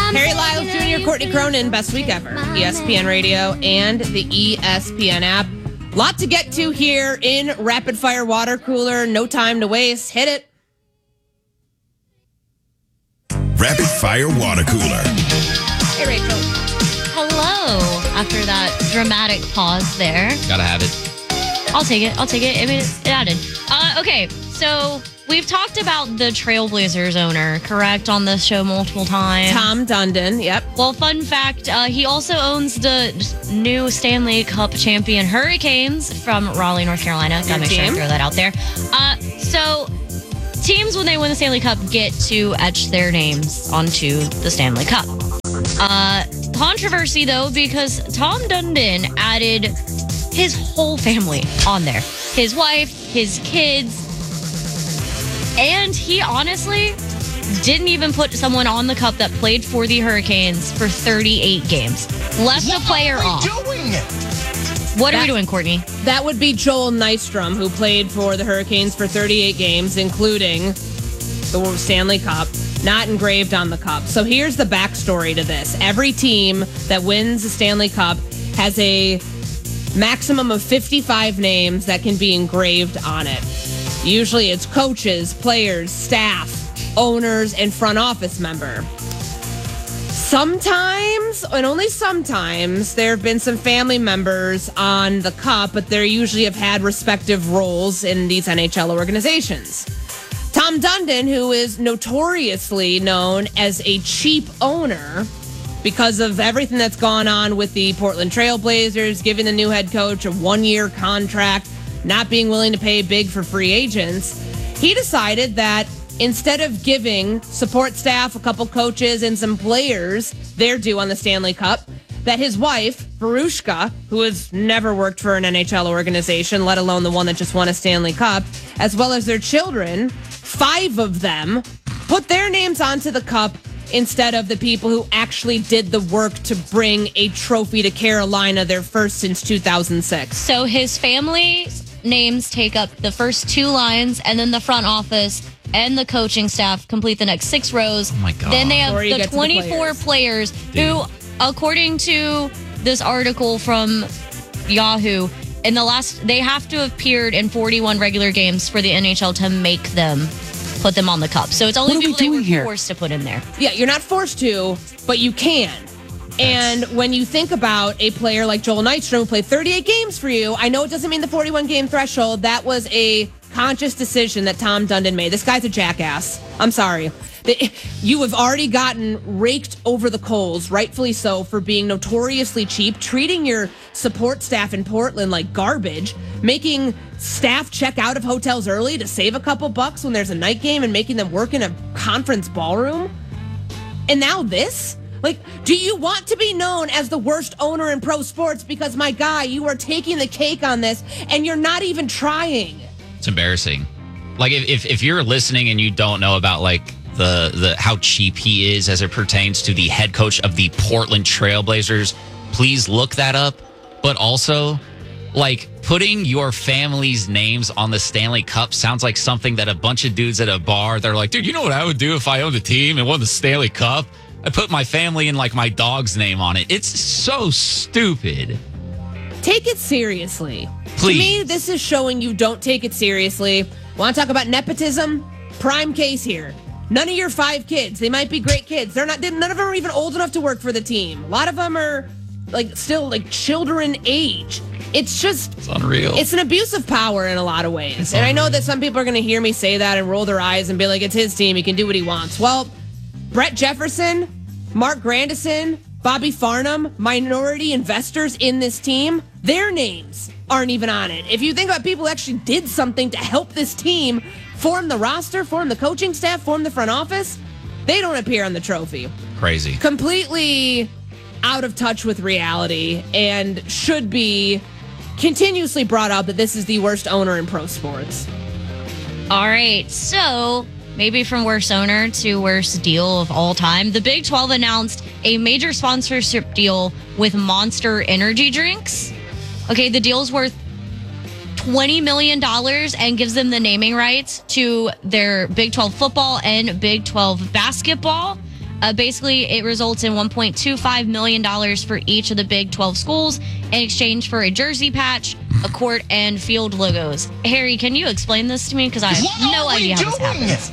Harry Lyles Jr., Courtney Cronin, Best Week Ever. ESPN Radio and the ESPN app. Lot to get to here in Rapid Fire Water Cooler. No time to waste. Hit it. Rapid Fire Water Cooler. Hey, Rachel. Hello. After that dramatic pause there. Gotta have it. I'll take it. I mean, it added. Okay, so we've talked about the Trailblazers owner, correct, on this show multiple times. Tom Dundon, yep. Well, fun fact, he also owns the new Stanley Cup champion Hurricanes from Raleigh, North Carolina. Gotta make sure I throw that out there. So teams, when they win the Stanley Cup, get to etch their names onto the Stanley Cup. Controversy, though, because Tom Dundon added his whole family on there. His wife, his kids, and he honestly didn't even put someone on the cup that played for the Hurricanes for 38 games. Left a player off. What are we doing, Courtney? That would be Joel Nystrom, who played for the Hurricanes for 38 games, including the Stanley Cup, not engraved on the cup. So here's the backstory to this. Every team that wins the Stanley Cup has a maximum of 55 names that can be engraved on it. Usually it's coaches, players, staff, owners, and front office member. Sometimes, and only sometimes, there have been some family members on the cup, but they usually have had respective roles in these NHL organizations. Tom Dundon, who is notoriously known as a cheap owner because of everything that's gone on with the Portland Trailblazers, giving the new head coach a one-year contract, not being willing to pay big for free agents, he decided that instead of giving support staff, a couple coaches, and some players their due on the Stanley Cup, that his wife, Verushka, who has never worked for an NHL organization, let alone the one that just won a Stanley Cup, as well as their children, 5 of them, put their names onto the cup instead of the people who actually did the work to bring a trophy to Carolina, their first since 2006. So his family's names take up the first 2 lines, and then the front office and the coaching staff complete the next 6 rows. Oh my God. Then they have Before you the get to the 24 players who, according to this article from Yahoo, they have to have appeared in 41 regular games for the NHL to make them put them on the cup. So it's only people they were forced to put in there. Yeah, you're not forced to, but you can. And when you think about a player like Joel Nystrom, who played 38 games for you, I know it doesn't mean the 41-game threshold. That was a conscious decision that Tom Dundon made. This guy's a jackass. I'm sorry. You have already gotten raked over the coals, rightfully so, for being notoriously cheap, treating your support staff in Portland like garbage, making staff check out of hotels early to save a couple bucks when there's a night game, and making them work in a conference ballroom. And now this? Like, do you want to be known as the worst owner in pro sports? Because, my guy, you are taking the cake on this, and you're not even trying. It's embarrassing. Like, if you're listening and you don't know about, like, the how cheap he is as it pertains to the head coach of the Portland Trailblazers, please look that up. But also, like, putting your family's names on the Stanley Cup sounds like something that a bunch of dudes at a bar, they're like, dude, you know what I would do if I owned a team and won the Stanley Cup? I put my family and, like, my dog's name on it. It's so stupid. Take it seriously. Please. To me, this is showing you don't take it seriously. Want to talk about nepotism? Prime case here. None of your 5 kids, they might be great kids. None of them are even old enough to work for the team. A lot of them are still children age. It's unreal. It's an abuse of power in a lot of ways. And I know that some people are going to hear me say that and roll their eyes and be like, it's his team, he can do what he wants. Well, Brett Jefferson, Mark Grandison, Bobby Farnham, minority investors in this team, their names aren't even on it. If you think about people who actually did something to help this team, form the roster, form the coaching staff, form the front office, they don't appear on the trophy. Crazy. Completely out of touch with reality, and should be continuously brought up that this is the worst owner in pro sports. All right, so maybe from worst owner to worst deal of all time, the Big 12 announced a major sponsorship deal with Monster Energy Drinks. Okay, the deal's worth $20 million and gives them the naming rights to their Big 12 football and Big 12 basketball. Basically, it results in $1.25 million for each of the Big 12 schools in exchange for a jersey patch, a court, and field logos. Harry, can you explain this to me? Because I have no idea how this happens.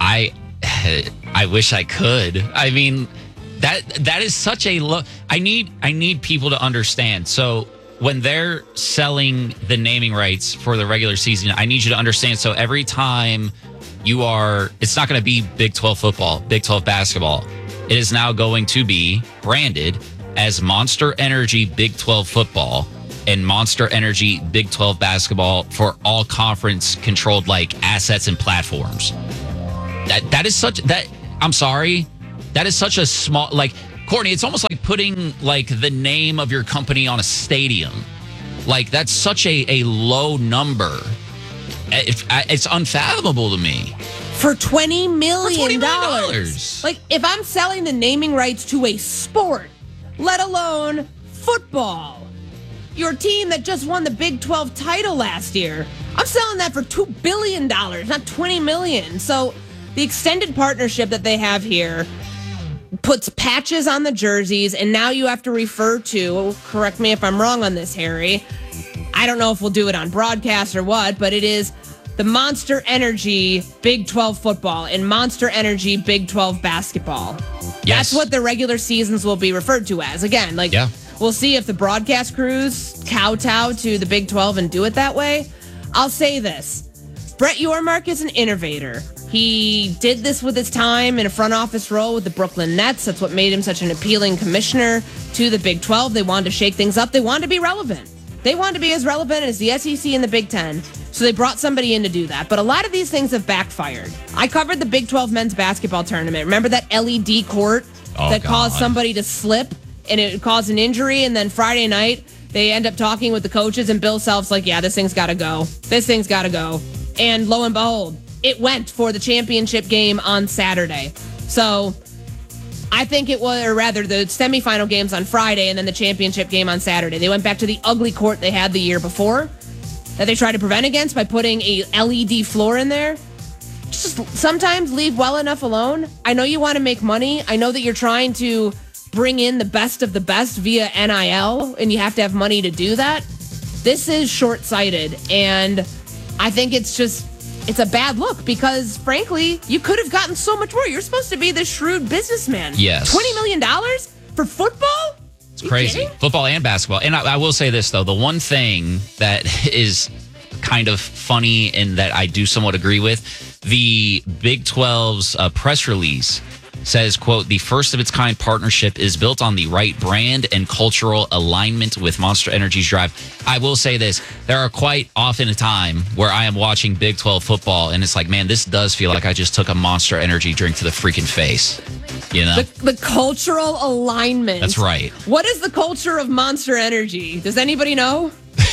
I wish I could. I mean, that is such a low. I need people to understand. So when they're selling the naming rights for the regular season, I need you to understand. So every time it's not going to be Big 12 football, Big 12 basketball. It is now going to be branded as Monster Energy Big 12 football and Monster Energy Big 12 basketball for all conference controlled assets and platforms. That is such that I'm sorry. That is such a small Courtney, it's almost like putting the name of your company on a stadium. That's such a low number. It's unfathomable to me. For $20 million. $20 if I'm selling the naming rights to a sport, let alone football, your team that just won the Big 12 title last year, I'm selling that for $2 billion, not $20 million. So the extended partnership that they have here puts patches on the jerseys, and now you have to refer to, correct me if I'm wrong on this, Harry, I don't know if we'll do it on broadcast or what, but it is the Monster Energy Big 12 football and Monster Energy Big 12 basketball. Yes. That's what the regular seasons will be referred to as. Again, we'll see if the broadcast crews kowtow to the Big 12 and do it that way. I'll say this. Brett Yormark is an innovator. He did this with his time in a front office role with the Brooklyn Nets. That's what made him such an appealing commissioner to the Big 12. They wanted to shake things up. They wanted to be relevant. They wanted to be as relevant as the SEC and the Big Ten. So they brought somebody in to do that. But a lot of these things have backfired. I covered the Big 12 men's basketball tournament. Remember that LED court that caused somebody to slip and it caused an injury? And then Friday night, they end up talking with the coaches and Bill Self's like, yeah, this thing's got to go. This thing's got to go. And lo and behold, it went for the championship game on Saturday. So I think it was, or rather the semifinal games on Friday and then the championship game on Saturday. They went back to the ugly court they had the year before that they tried to prevent against by putting a LED floor in there. Just sometimes leave well enough alone. I know you want to make money. I know that you're trying to bring in the best of the best via NIL, and you have to have money to do that. This is short-sighted, and I think it's a bad look because, frankly, you could have gotten so much more. You're supposed to be the shrewd businessman. Yes. $20 million for football? It's crazy. Kidding? Football and basketball. And I will say this, though. The one thing that is kind of funny and that I do somewhat agree with, the Big 12's press release says, quote, the first of its kind partnership is built on the right brand and cultural alignment with Monster Energy's drive. I will say this. There are quite often a time where I am watching Big 12 football and it's like, man, this does feel like I just took a Monster Energy drink to the freaking face. You know? The cultural alignment. That's right. What is the culture of Monster Energy? Does anybody know?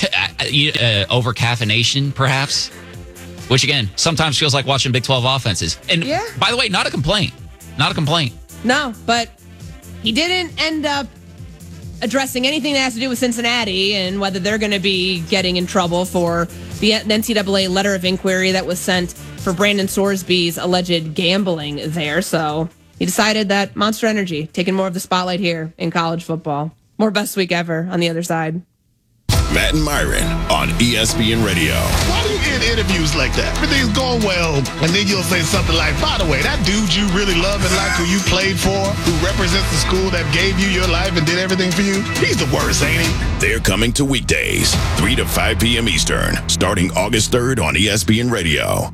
Over caffeination, perhaps. Which, again, sometimes feels like watching Big 12 offenses. And by the way, not a complaint. Not a complaint. No, but he didn't end up addressing anything that has to do with Cincinnati and whether they're going to be getting in trouble for the NCAA letter of inquiry that was sent for Brandon Sorsby's alleged gambling there. So he decided that Monster Energy taking more of the spotlight here in college football. More best week ever on the other side. Matt and Myron on ESPN Radio. Why do you end interviews like that? Everything's going well, and then you'll say something like, by the way, that dude you really love and like who you played for, who represents the school that gave you your life and did everything for you, he's the worst, ain't he? They're coming to weekdays, 3 to 5 p.m. Eastern, starting August 3rd on ESPN Radio.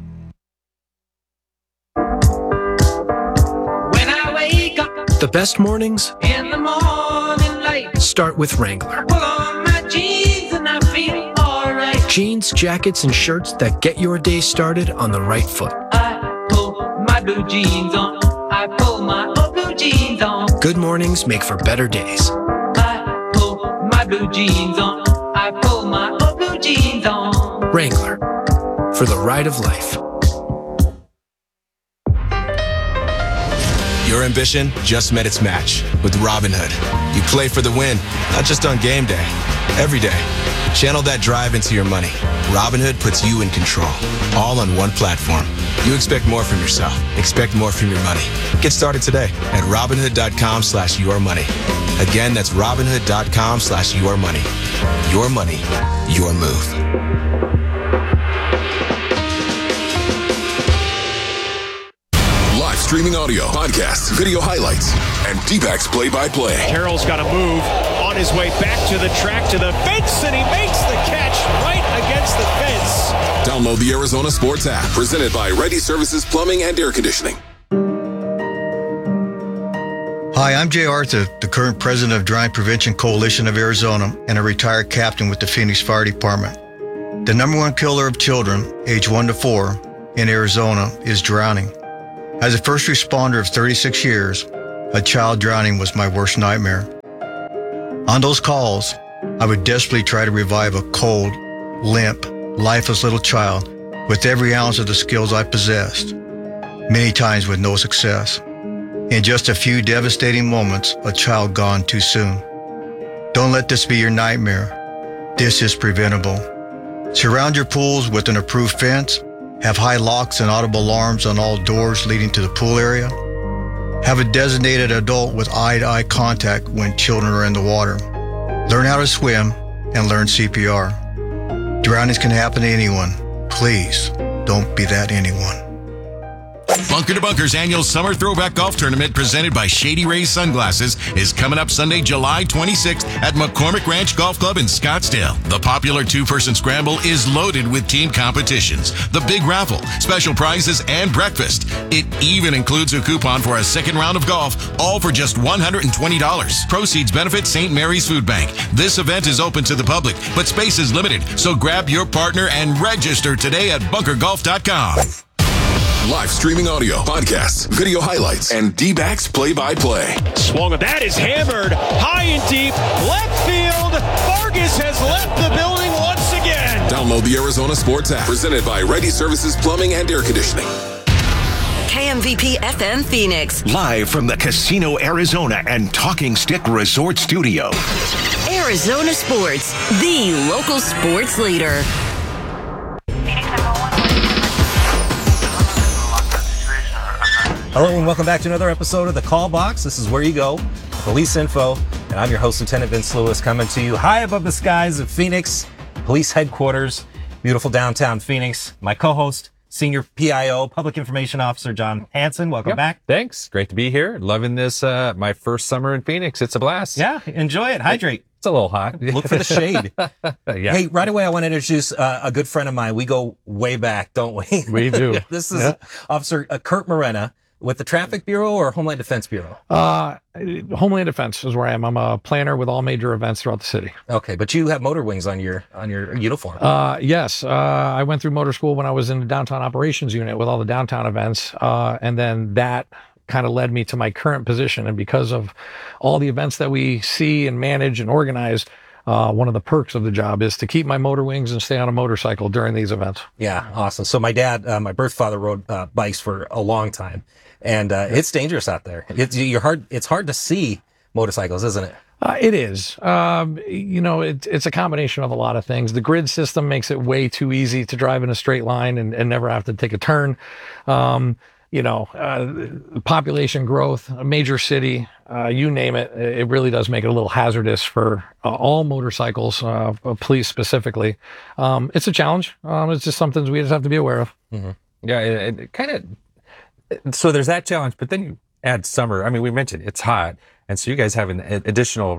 When I wake up The best mornings in the morning light, start with Wrangler. pull on my jeans and I feel alright. Jeans, jackets, and shirts that get your day started on the right foot. I pull my blue jeans on. I pull my old blue jeans on. Good mornings make for better days. I pull my blue jeans on. I pull my old blue jeans on. Wrangler, for the ride of life. Your ambition just met its match with Robinhood. You play for the win, not just on game day, every day. Channel that drive into your money. Robinhood puts you in control, all on one platform. You expect more from yourself. Expect more from your money. Get started today at Robinhood.com/yourmoney. Again, that's Robinhood.com/yourmoney. Your money, your move. Live streaming audio, podcasts, video highlights, and D-backs play-by-play. Terrell's got to move on his way back to the track, to the fence, and he makes the catch right against the fence. Download the Arizona Sports app, presented by Ready Services Plumbing and Air Conditioning. Hi, I'm Jay Arthur, the current president of Drowning Prevention Coalition of Arizona and a retired captain with the Phoenix Fire Department. The number one killer of children, age 1 to 4, in Arizona is drowning. As a first responder of 36 years, a child drowning was my worst nightmare. On those calls, I would desperately try to revive a cold, limp, lifeless little child with every ounce of the skills I possessed, many times with no success. In just a few devastating moments, a child gone too soon. Don't let this be your nightmare. This is preventable. Surround your pools with an approved fence. Have high locks and audible alarms on all doors leading to the pool area. Have a designated adult with eye-to-eye contact when children are in the water. Learn how to swim and learn CPR. Drownings can happen to anyone. Please don't be that anyone. Bunker to Bunker's annual Summer Throwback Golf Tournament, presented by Shady Rays Sunglasses, is coming up Sunday, July 26th at McCormick Ranch Golf Club in Scottsdale. The popular two-person scramble is loaded with team competitions, the big raffle, special prizes, and breakfast. It even includes a coupon for a second round of golf, all for just $120. Proceeds benefit St. Mary's Food Bank. This event is open to the public, but space is limited, so grab your partner and register today at bunkergolf.com. Live streaming audio, podcasts, video highlights, and D-backs play-by-play. Swung, that is hammered high and deep, left field. Vargas has left the building once again. Download the Arizona Sports app, presented by Ready Services Plumbing and Air Conditioning. KMVP FM Phoenix. Live from the Casino Arizona and Talking Stick Resort Studio. Arizona Sports, the local sports leader. Hello and welcome back to another episode of The Call Box. This is where you go, police info, and I'm your host, Lieutenant Vince Lewis, coming to you high above the skies of Phoenix, police headquarters, beautiful downtown Phoenix. My co-host, Senior PIO, Public Information Officer John Hanson. Welcome back. Thanks. Great to be here. Loving this, my first summer in Phoenix. It's a blast. Yeah, enjoy it. Hydrate. It's a little hot. Look for the shade. Yeah. Hey, right away, I want to introduce a good friend of mine. We go way back, don't we? We do. This is Officer Kurt Morena with the Traffic Bureau or Homeland Defense Bureau? Homeland Defense is where I am. I'm a planner with all major events throughout the city. Okay, but you have motor wings on your uniform. Yes. I went through motor school when I was in the downtown operations unit with all the downtown events. And then that kind of led me to my current position. And because of all the events that we see and manage and organize, one of the perks of the job is to keep my motor wings and stay on a motorcycle during these events. Yeah, awesome. So my dad, my birth father rode bikes for a long time, and it's dangerous out there. It's hard to see motorcycles, isn't it? It is. It's a combination of a lot of things. The grid system makes it way too easy to drive in a straight line and never have to take a turn. Population growth, a major city, you name it, it really does make it a little hazardous for all motorcycles, police specifically. It's a challenge. It's just something we just have to be aware of. Mm-hmm. Yeah, it kind of, so there's that challenge, but then you add summer. I mean, we mentioned it's hot. And so you guys have an additional,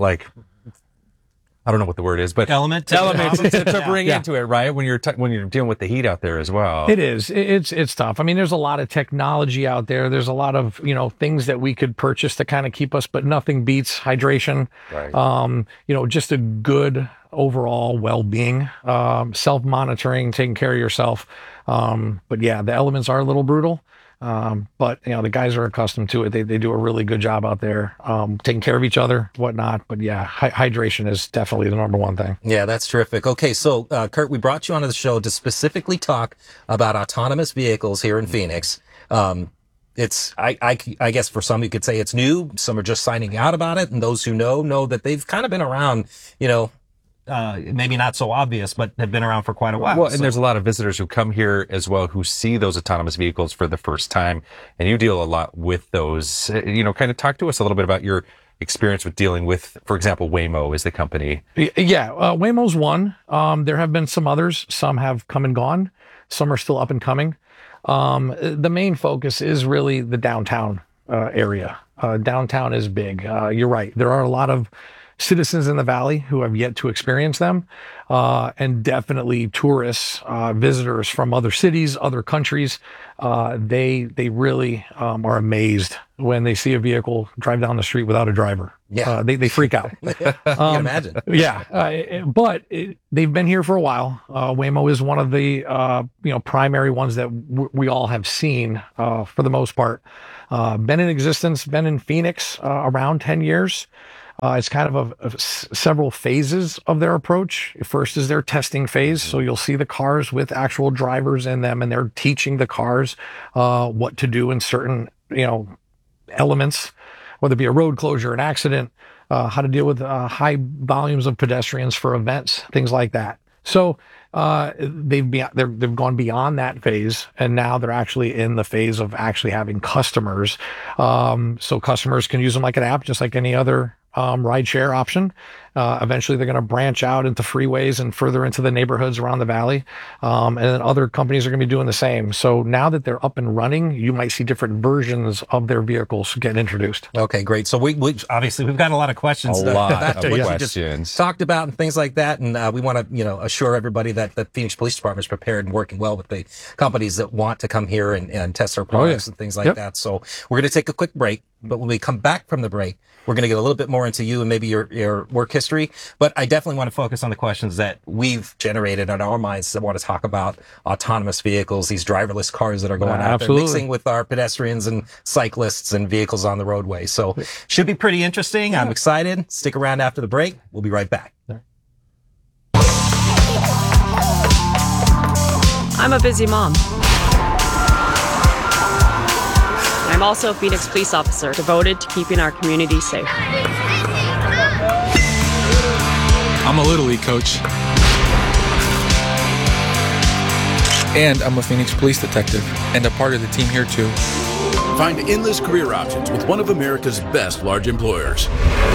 I don't know what the word is, but element to bring into it, right? When you're dealing with the heat out there as well. It is. It's tough. I mean, there's a lot of technology out there. There's a lot of, things that we could purchase to kind of keep us, but nothing beats hydration. Right. Just a good overall well-being, self-monitoring, taking care of yourself. But yeah, the elements are a little brutal. But the guys are accustomed to it. They do a really good job out there, taking care of each other, whatnot. But yeah, hydration is definitely the number one thing. Yeah, that's terrific. Okay. So, Kurt, we brought you onto the show to specifically talk about autonomous vehicles here in Phoenix. It's, I guess for some you could say it's new. Some are just finding out about it. And those who know that they've kind of been around, maybe not so obvious, but have been around for quite a while. Well, and there's a lot of visitors who come here as well who see those autonomous vehicles for the first time, and you deal a lot with those. Kind of talk to us a little bit about your experience with dealing with, for example, Waymo is the company. Yeah, Waymo's one. There have been some others. Some have come and gone. Some are still up and coming. The main focus is really the downtown area. Downtown is big. You're right. There are a lot of citizens in the valley who have yet to experience them, and definitely tourists, visitors from other cities, other countries. They really are amazed when they see a vehicle drive down the street without a driver. Yeah, they freak out. You can imagine. Yeah, but they've been here for a while. Waymo is one of the primary ones that we all have seen for the most part. Been in existence, been in Phoenix around 10 years. It's kind of several phases of their approach. First is their testing phase. So you'll see the cars with actual drivers in them, and they're teaching the cars what to do in certain, elements, whether it be a road closure, an accident, how to deal with high volumes of pedestrians for events, things like that. So they've gone beyond that phase, and now they're actually in the phase of actually having customers. So customers can use them like an app, just like any other rideshare option. Eventually, they're going to branch out into freeways and further into the neighborhoods around the valley. And then other companies are going to be doing the same. So now that they're up and running, you might see different versions of their vehicles get introduced. Okay, great. So we obviously we've got a lot of questions. A lot of what questions you just talked about and things like that. And we want to assure everybody that the Phoenix Police Department is prepared and working well with the companies that want to come here and test our products and things like that. So we're going to take a quick break. But when we come back from the break, we're going to get a little bit more into you and maybe your work history. But I definitely want to focus on the questions that we've generated in our minds that want to talk about autonomous vehicles, these driverless cars that are going out there, mixing with our pedestrians and cyclists and vehicles on the roadway. So should be pretty interesting. I'm excited. Stick around after the break. We'll be right back. I'm a busy mom. I'm also a Phoenix police officer devoted to keeping our community safe. I'm a Little League coach. And I'm a Phoenix police detective and a part of the team here too. Find endless career options with one of America's best large employers.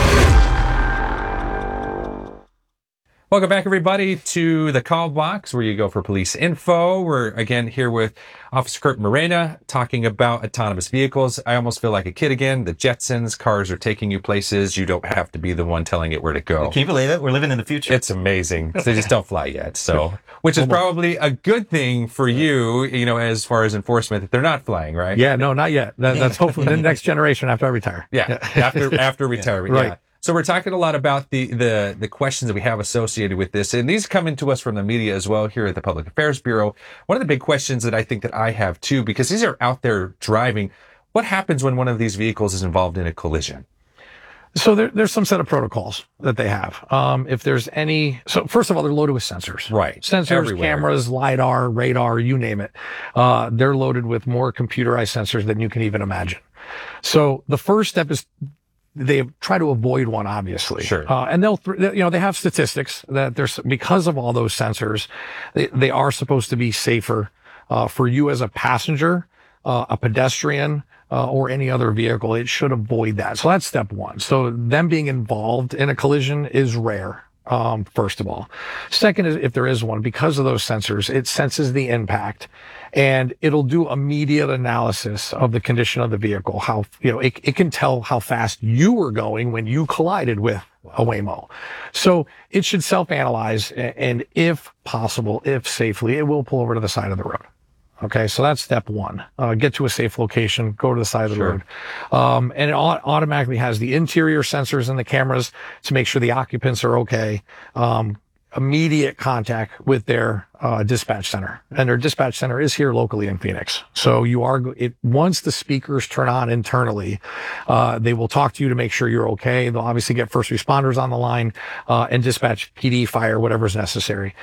Welcome back, everybody, to the Call Box, where you go for police info. We're again here with Officer Kurt Morena talking about autonomous vehicles. I almost feel like a kid again. The Jetsons, cars are taking you places. You don't have to be the one telling it where to go. Can you believe it? We're living in the future. It's amazing. They just don't fly yet. So, which is probably a good thing for you, as far as enforcement, that they're not flying, right? Yeah, no, not yet. That's hopefully the next generation after I retire. Yeah. After retirement. Right. Yeah. So we're talking a lot about the questions that we have associated with this, and these come into us from the media as well here at the Public Affairs Bureau. One of the big questions that I think that I have too, because these are out there driving, what happens when one of these vehicles is involved in a collision? So there's some set of protocols that they have. If there's any, so first of all, they're loaded with sensors. Right. Sensors, everywhere. Cameras, LiDAR, radar, you name it. They're loaded with more computerized sensors than you can even imagine. So the first step is they try to avoid one, obviously. Sure. And they have statistics that there's, because of all those sensors, they are supposed to be safer, for you as a passenger, a pedestrian, or any other vehicle. It should avoid that. So that's step one. So them being involved in a collision is rare. First of all. Second is, if there is one, because of those sensors, it senses the impact and it'll do immediate analysis of the condition of the vehicle. How, it can tell how fast you were going when you collided with a Waymo. So it should self-analyze, and if possible, if safely, it will pull over to the side of the road. Okay, so that's step one. Get to a safe location, go to the side of the road. And it automatically has the interior sensors and the cameras to make sure the occupants are okay. Immediate contact with their dispatch center. And their dispatch center is here locally in Phoenix. So once the speakers turn on internally, they will talk to you to make sure you're okay. They'll obviously get first responders on the line, and dispatch PD, fire, whatever's necessary.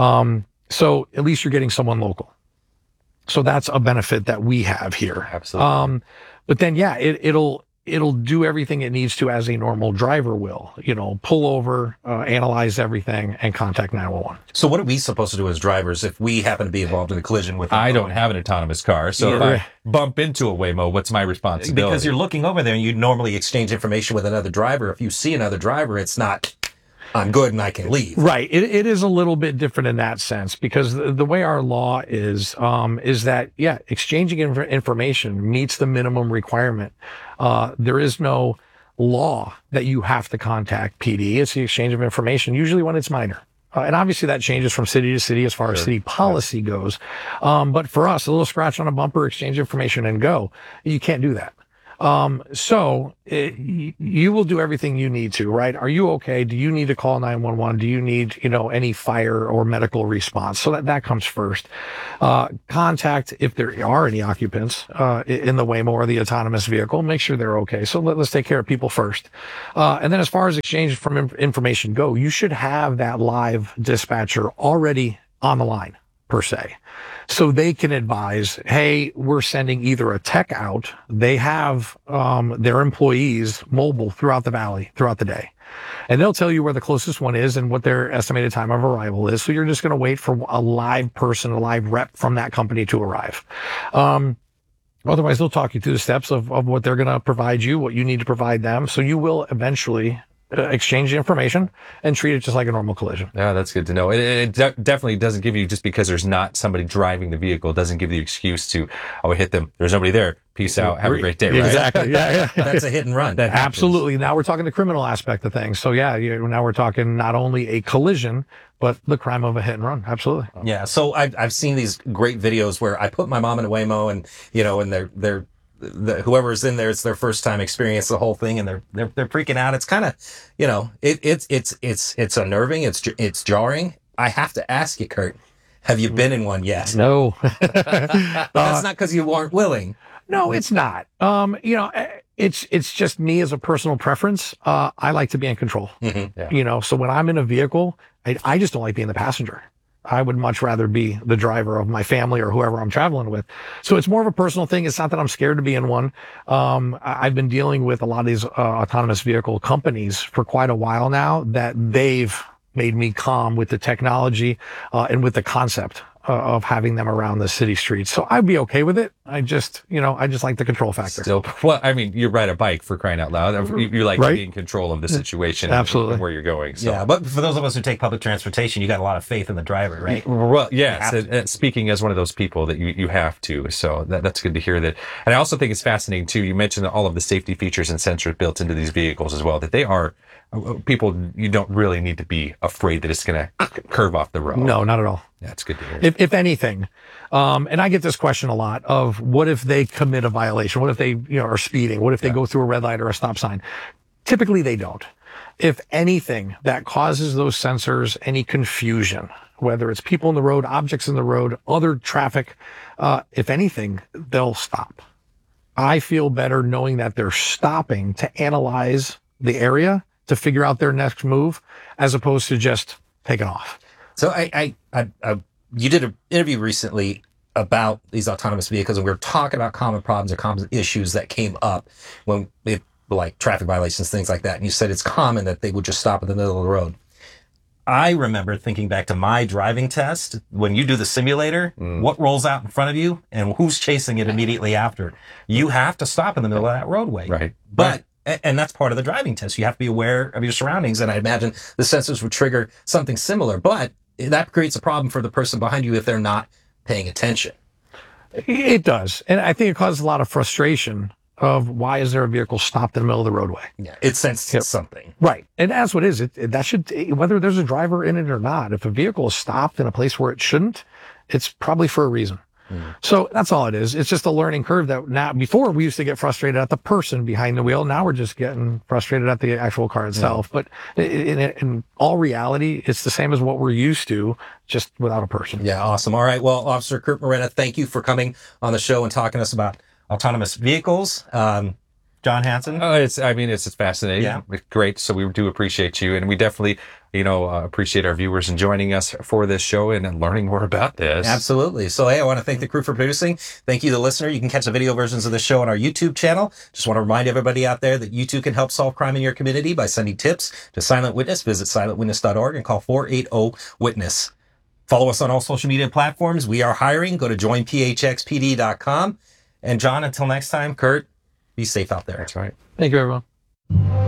So at least you're getting someone local. So that's a benefit that we have here. Absolutely. But then, yeah, it'll do everything it needs to as a normal driver will. Pull over, analyze everything, and contact 911. So what are we supposed to do as drivers if we happen to be involved in a collision with? I don't have an autonomous car, so if I bump into a Waymo, what's my responsibility? Because you're looking over there and you normally exchange information with another driver. If you see another driver, it's not, I'm good and I can leave. Right. It is a little bit different in that sense, because the way our law is that, exchanging information meets the minimum requirement. There is no law that you have to contact PD. It's the exchange of information, usually when it's minor. And obviously that changes from city to city as far as city policy goes. But for us, a little scratch on a bumper, exchange information and go. You can't do that. You will do everything you need to, right? Are you okay? Do you need to call 911? Do you need, any fire or medical response? So that comes first. Contact, if there are any occupants, in the Waymo or the autonomous vehicle, make sure they're okay. So let's take care of people first. And then as far as exchange from information go, you should have that live dispatcher already on the line, per se. So they can advise, hey, we're sending either a tech out. They have their employees mobile throughout the valley, throughout the day. And they'll tell you where the closest one is and what their estimated time of arrival is. So you're just going to wait for a live person, a live rep from that company to arrive. Otherwise, they'll talk you through the steps of what they're going to provide you, what you need to provide them. So you will eventually exchange the information and treat it just like a normal collision. Yeah, that's good to know. It definitely doesn't give you, just because there's not somebody driving the vehicle, doesn't give you the excuse to, I hit them. There's nobody there. Peace out. Have a great day. Right? Exactly. Yeah. That's a hit and run. Absolutely. Now we're talking the criminal aspect of things. So now we're talking not only a collision, but the crime of a hit and run. Absolutely. Yeah. So I've seen these great videos where I put my mom in a Waymo and, and they're whoever's in there, it's their first time experience the whole thing, and they're freaking out. It's kind of, it's unnerving. It's jarring. I have to ask you, Kurt, have you been in one yet? No. That's not because you weren't willing. No, it's not. It's just me as a personal preference. I like to be in control. Mm-hmm. Yeah. So when I'm in a vehicle, I just don't like being the passenger. I would much rather be the driver of my family or whoever I'm traveling with. So it's more of a personal thing. It's not that I'm scared to be in one. I've been dealing with a lot of these autonomous vehicle companies for quite a while now, that they've made me calm with the technology and with the concept of having them around the city streets. So I'd be okay with it. I just like the control factor. Still, well, I mean, you ride a bike, for crying out loud. You like to be in control of the situation. Absolutely. And where you're going. So. Yeah, but for those of us who take public transportation, you got a lot of faith in the driver, right? Well, yes. Speaking as one of those people that you have to. So that's good to hear that. And I also think it's fascinating too. You mentioned all of the safety features and sensors built into these vehicles as well, that they are people, you don't really need to be afraid that it's going to curve off the road. No, not at all. That's good to hear. If anything, and I get this question a lot of what if they commit a violation? What if they, are speeding? What if they go through a red light or a stop sign? Typically they don't. If anything that causes those sensors any confusion, whether it's people in the road, objects in the road, other traffic, if anything, they'll stop. I feel better knowing that they're stopping to analyze the area to figure out their next move, as opposed to just taking off. So you did an interview recently about these autonomous vehicles, and we were talking about common problems or common issues that came up when like traffic violations, things like that. And you said it's common that they would just stop in the middle of the road. I remember thinking back to my driving test. When you do the simulator, what rolls out in front of you and who's chasing it immediately after? You have to stop in the middle of that roadway. Right. But and that's part of the driving test. You have to be aware of your surroundings. And I imagine the sensors would trigger something similar, but that creates a problem for the person behind you if they're not paying attention. It does. And I think it causes a lot of frustration of why is there a vehicle stopped in the middle of the roadway? Yeah, it senses something. Right. And that's what it is. That should, whether there's a driver in it or not, if a vehicle is stopped in a place where it shouldn't, it's probably for a reason. So that's all it is. It's just a learning curve that now, before we used to get frustrated at the person behind the wheel. Now we're just getting frustrated at the actual car itself. But in all reality, it's the same as what we're used to, just without a person. Yeah. Awesome. All right. Well, Officer Kurt Morena, thank you for coming on the show and talking to us about autonomous vehicles. John Hanson? It's fascinating. Yeah. It's great. So we do appreciate you. And we definitely, appreciate our viewers and joining us for this show and learning more about this. Absolutely. So, hey, I want to thank the crew for producing. Thank you, the listener. You can catch the video versions of the show on our YouTube channel. Just want to remind everybody out there that you too can help solve crime in your community by sending tips to Silent Witness. Visit silentwitness.org and call 480-WITNESS. Follow us on all social media platforms. We are hiring. Go to joinphxpd.com. And John, until next time, Kurt, be safe out there. That's right. Thank you, everyone.